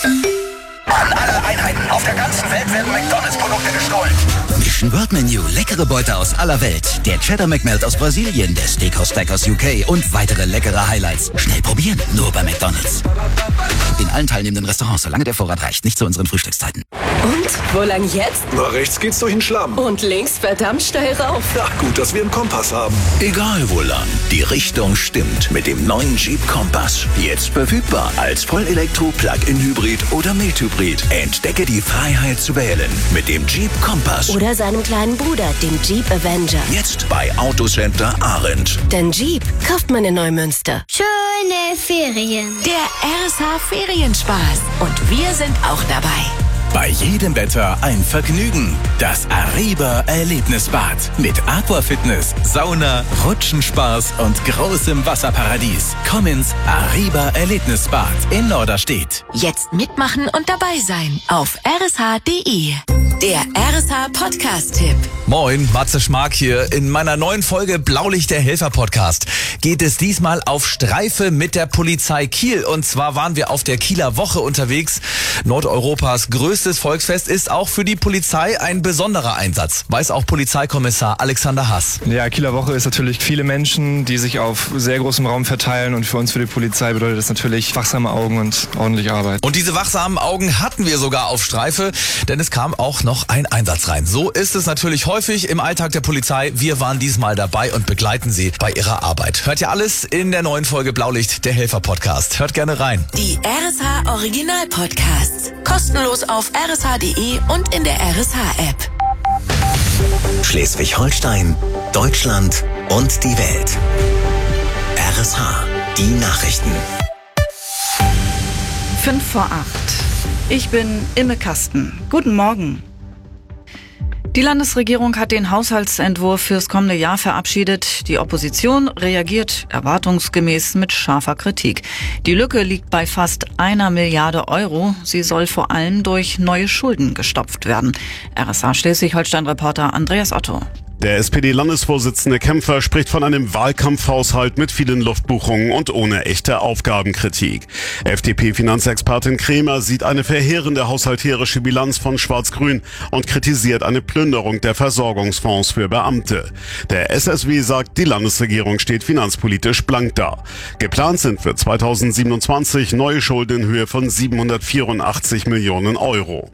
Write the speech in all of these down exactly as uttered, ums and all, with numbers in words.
An alle Einheiten auf der ganzen Welt werden McDonalds-Produkte gestohlen. Mission World Menu, leckere Beute aus aller Welt. Der Cheddar McMelt aus Brasilien, der Steakhouse Stack aus U K und weitere leckere Highlights. Schnell probieren, nur bei McDonalds. In allen teilnehmenden Restaurants, solange der Vorrat reicht, nicht zu unseren Frühstückszeiten. Und, wo lang jetzt? Na, rechts geht's durch den Schlamm. Und links verdammt steil rauf. Ach gut, dass wir einen Kompass haben. Egal wo lang, die Richtung stimmt mit dem neuen Jeep Kompass. Jetzt verfügbar als Vollelektro, Plug-in-Hybrid oder Mild-Hybrid. Entdecke die Freiheit zu wählen mit dem Jeep Kompass. Oder seinem kleinen Bruder, dem Jeep Avenger. Jetzt bei Autocenter Arendt. Denn Jeep kauft man in Neumünster. Schöne Ferien. Der R S H Ferienspaß. Und wir sind auch dabei. Bei jedem Wetter ein Vergnügen. Das Ariba Erlebnisbad. Mit Aquafitness, Sauna, Rutschenspaß und großem Wasserparadies. Komm ins Ariba Erlebnisbad in Norderstedt. Jetzt mitmachen und dabei sein auf r s h punkt d e. Der R S H Podcast-Tipp. Moin, Matze Schmark hier. In meiner neuen Folge Blaulicht der Helfer Podcast geht es diesmal auf Streife mit der Polizei Kiel. Und zwar waren wir auf der Kieler Woche unterwegs. Nordeuropas größtes Volksfest ist auch für die Polizei ein besonderer Einsatz. Weiß auch Polizeikommissar Alexander Hass. Ja, Kieler Woche ist natürlich viele Menschen, die sich auf sehr großem Raum verteilen. Und für uns, für die Polizei, bedeutet das natürlich wachsame Augen und ordentliche Arbeit. Und diese wachsamen Augen hatten wir sogar auf Streife, denn es kam auch noch ein Einsatz rein. So ist es natürlich häufig im Alltag der Polizei. Wir waren diesmal dabei und begleiten Sie bei Ihrer Arbeit. Hört ihr alles in der neuen Folge Blaulicht, der Helfer Podcast. Hört gerne rein. Die R S H Original Podcasts. Kostenlos auf r s h punkt d e und in der R S H-App. Schleswig-Holstein, Deutschland und die Welt. R S H, die Nachrichten. Fünf vor acht. Ich bin Imme Kasten. Guten Morgen. Die Landesregierung hat den Haushaltsentwurf fürs kommende Jahr verabschiedet. Die Opposition reagiert erwartungsgemäß mit scharfer Kritik. Die Lücke liegt bei fast einer Milliarde Euro. Sie soll vor allem durch neue Schulden gestopft werden. R S H Schleswig-Holstein-Reporter Andreas Otto. Der S P D-Landesvorsitzende Kämpfer spricht von einem Wahlkampfhaushalt mit vielen Luftbuchungen und ohne echte Aufgabenkritik. F D P-Finanzexpertin Kremer sieht eine verheerende haushalterische Bilanz von Schwarz-Grün und kritisiert eine Plünderung der Versorgungsfonds für Beamte. Der S S W sagt, die Landesregierung steht finanzpolitisch blank da. Geplant sind für zweitausendsiebenundzwanzig neue Schulden in Höhe von siebenhundertvierundachtzig Millionen Euro.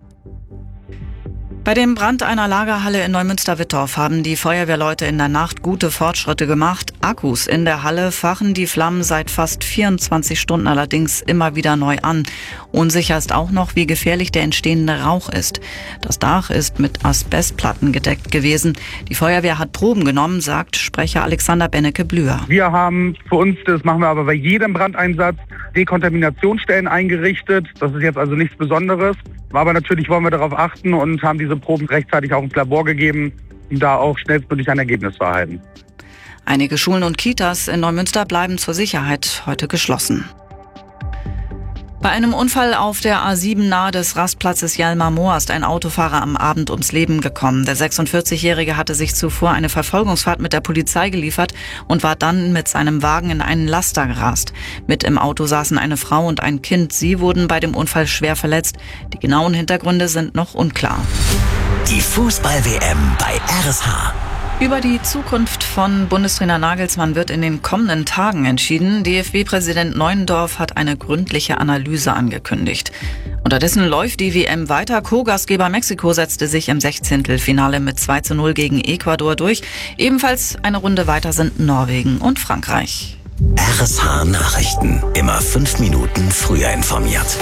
Bei dem Brand einer Lagerhalle in Neumünster-Wittorf haben die Feuerwehrleute in der Nacht gute Fortschritte gemacht. Akkus in der Halle fachen die Flammen seit fast vierundzwanzig Stunden allerdings immer wieder neu an. Unsicher ist auch noch, wie gefährlich der entstehende Rauch ist. Das Dach ist mit Asbestplatten gedeckt gewesen. Die Feuerwehr hat Proben genommen, sagt Sprecher Alexander Bennecke-Blüher. Wir haben für uns, das machen wir aber bei jedem Brandeinsatz, Dekontaminationsstellen eingerichtet. Das ist jetzt also nichts Besonderes. Aber natürlich wollen wir darauf achten und haben diese Proben rechtzeitig auch ins Labor gegeben, um da auch schnellstmöglich ein Ergebnis zu erhalten. Einige Schulen und Kitas in Neumünster bleiben zur Sicherheit heute geschlossen. Bei einem Unfall auf der A sieben nahe des Rastplatzes Jalmar-Moor ist ein Autofahrer am Abend ums Leben gekommen. Der sechsundvierzigjährige hatte sich zuvor eine Verfolgungsfahrt mit der Polizei geliefert und war dann mit seinem Wagen in einen Laster gerast. Mit im Auto saßen eine Frau und ein Kind. Sie wurden bei dem Unfall schwer verletzt. Die genauen Hintergründe sind noch unklar. Die Fußball-W M bei R S H. Über die Zukunft von Bundestrainer Nagelsmann wird in den kommenden Tagen entschieden. D F B-Präsident Neuendorf hat eine gründliche Analyse angekündigt. Unterdessen läuft die W M weiter. Co-Gastgeber Mexiko setzte sich im Sechzehntelfinale mit zwei zu null gegen Ecuador durch. Ebenfalls eine Runde weiter sind Norwegen und Frankreich. R S H Nachrichten. Immer fünf Minuten früher informiert.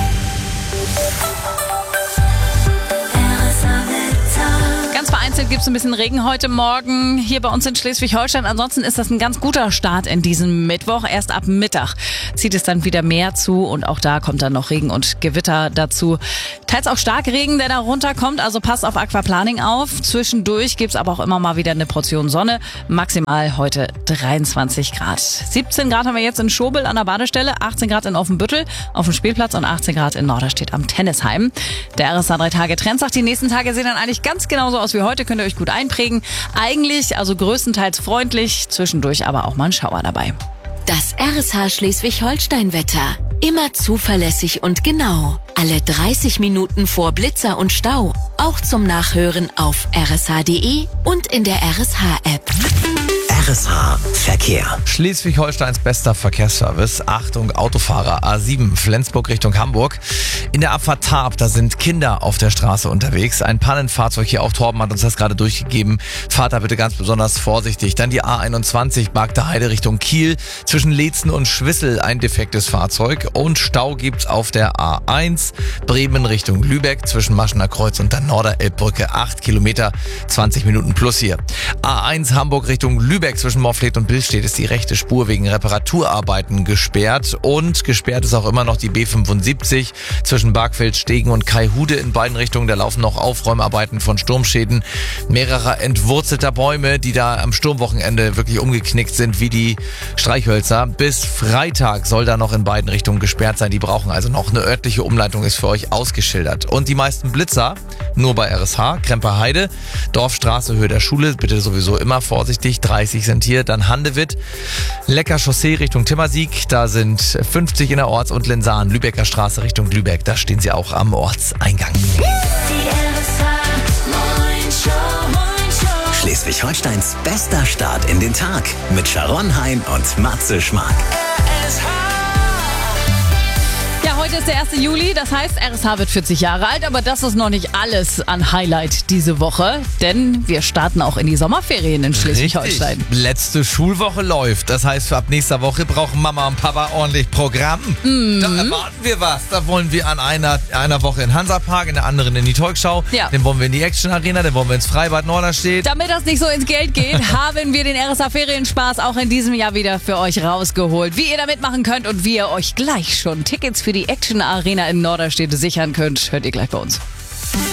Vereinzelt gibt es ein bisschen Regen heute Morgen hier bei uns in Schleswig-Holstein. Ansonsten ist das ein ganz guter Start in diesem Mittwoch. Erst ab Mittag zieht es dann wieder mehr zu und auch da kommt dann noch Regen und Gewitter dazu. Teils auch Starkregen, der da runterkommt, also passt auf Aquaplaning auf. Zwischendurch gibt es aber auch immer mal wieder eine Portion Sonne. Maximal heute dreiundzwanzig Grad. siebzehn Grad haben wir jetzt in Schobel an der Badestelle, achtzehn Grad in Offenbüttel auf dem Spielplatz und achtzehn Grad in Norderstedt am Tennisheim. Der R S H drei Tage Trend sagt, die nächsten Tage sehen dann eigentlich ganz genauso aus wie heute. Könnt ihr euch gut einprägen. Eigentlich, also größtenteils freundlich, zwischendurch aber auch mal ein Schauer dabei. Das R S H Schleswig-Holstein-Wetter. Immer zuverlässig und genau. Alle dreißig Minuten vor Blitzer und Stau. Auch zum Nachhören auf r s h punkt d e und in der R S H-App. R S H Verkehr. Schleswig-Holsteins bester Verkehrsservice. Achtung, Autofahrer. A sieben, Flensburg Richtung Hamburg. In der Abfahrt Tarp, da sind Kinder auf der Straße unterwegs. Ein Pannenfahrzeug hier, auch Torben hat uns das gerade durchgegeben. Fahrt da bitte ganz besonders vorsichtig. Dann die A einundzwanzig, Bagder Heide Richtung Kiel. Zwischen Leetzen und Schwissel ein defektes Fahrzeug. Und Stau gibt's auf der A eins, Bremen Richtung Lübeck. Zwischen Maschener Kreuz und der Norderelbbrücke. acht Kilometer, zwanzig Minuten plus hier. A eins, Hamburg Richtung Lübeck. Zwischen Morfleet und Billstedt ist die rechte Spur wegen Reparaturarbeiten gesperrt. Und gesperrt ist auch immer noch die B fünfundsiebzig zwischen Bargfeld, Stegen und Kaihude in beiden Richtungen. Da laufen noch Aufräumarbeiten von Sturmschäden mehrerer entwurzelter Bäume, die da am Sturmwochenende wirklich umgeknickt sind wie die Streichhölzer. Bis Freitag soll da noch in beiden Richtungen gesperrt sein. Die brauchen also noch eine örtliche Umleitung, ist für euch ausgeschildert. Und die meisten Blitzer nur bei R S H, Kremper Heide, Dorfstraße, Höhe der Schule, bitte sowieso immer vorsichtig, dreißig sind hier, dann Handewitt, Lecker Chaussee Richtung Timmersieg, da sind fünfzig in der Orts- und Lensahn, Lübecker Straße Richtung Lübeck, da stehen sie auch am Ortseingang. Schleswig-Holsteins bester Start in den Tag mit Sharon Hein und Matze Schmark. Ja, heute ist der erste Juli, das heißt, R S H wird vierzig Jahre alt, aber das ist noch nicht alles an Highlight diese Woche, denn wir starten auch in die Sommerferien in Schleswig-Holstein. Richtig. Letzte Schulwoche läuft, das heißt, ab nächster Woche brauchen Mama und Papa ordentlich Programm. Mhm. Da erwarten wir was, da wollen wir an einer, einer Woche in Hansapark, in der anderen in die Talkshow, ja. Dann wollen wir in die Action Arena, dann wollen wir ins Freibad Norderstedt. Damit das nicht so ins Geld geht, haben wir den R S H Ferienspaß auch in diesem Jahr wieder für euch rausgeholt. Wie ihr da mitmachen könnt und wie ihr euch gleich schon Tickets für die Action Arena in Norderstedt sichern könnt, hört ihr gleich bei uns.